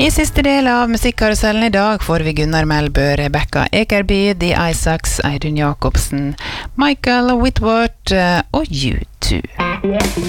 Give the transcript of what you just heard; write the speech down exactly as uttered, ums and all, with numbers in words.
I siste del av musikkarusellen I dag får vi Gunnar Melbø, Rebecca Ekerby, The Isaacs, Audun Jakobsen, Michael Whitworth og U two.